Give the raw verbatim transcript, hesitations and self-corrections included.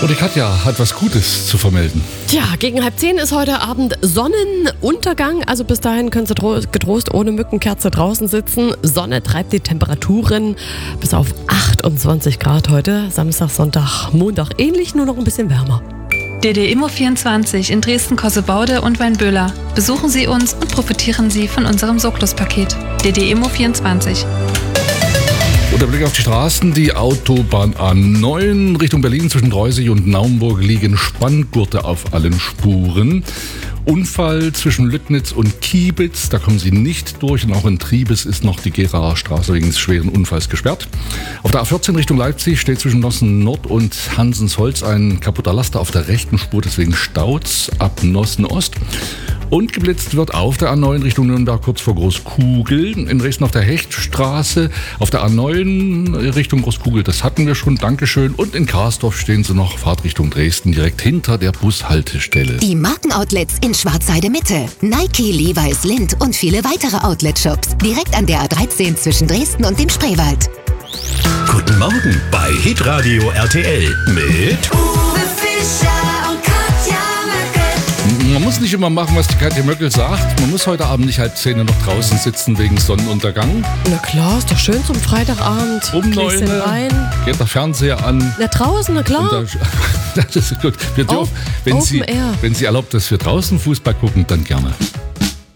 Und die Katja hat was Gutes zu vermelden. Tja, gegen halb zehn ist heute Abend Sonnenuntergang. Also bis dahin können Sie getrost ohne Mückenkerze draußen sitzen. Sonne treibt die Temperaturen bis auf achtundzwanzig Grad heute. Samstag, Sonntag, Montag ähnlich, nur noch ein bisschen wärmer. D D Immo vierundzwanzig in Dresden-Kossebaude und Weinböhler. Besuchen Sie uns und profitieren Sie von unserem Socklus-Paket. D D Immo vierundzwanzig. Und der Blick auf die Straßen, die Autobahn A neun Richtung Berlin zwischen Dreusig und Naumburg liegen Spanngurte auf allen Spuren. Unfall zwischen Lüttnitz und Kiebitz, da kommen Sie nicht durch. Und auch in Triebes ist noch die Geraer Straße wegen des schweren Unfalls gesperrt. Auf der A vierzehn Richtung Leipzig steht zwischen Nossen Nord und Hansensholz ein kaputter Laster auf der rechten Spur, deswegen staut's ab Nossen Ost. Und geblitzt wird auf der A neun Richtung Nürnberg kurz vor Großkugel. In Dresden auf der Hechtstraße, auf der A neun Richtung Großkugel, das hatten wir schon, Dankeschön. Und in Karsdorf stehen sie noch, Fahrt Richtung Dresden, direkt hinter der Bushaltestelle. Die Markenoutlets in Schwarzheide Mitte. Nike, Levi's, Lindt und viele weitere Outlet-Shops. Direkt an der A dreizehn zwischen Dresden und dem Spreewald. Guten Morgen bei Hitradio R T L mit Uwe Fischer und Katja Möckel. Man muss nicht immer machen, was die Katja Möckel sagt. Man muss heute Abend nicht halb zehn noch draußen sitzen wegen Sonnenuntergang. Na klar, ist doch schön zum Freitagabend. Um neun Gläschen Wein. geht der Fernseher an. Na draußen, na klar. Und da, das ist gut. Wir dürfen, Auf- wenn, Open Sie, Air. wenn Sie erlaubt, dass wir draußen Fußball gucken, dann gerne.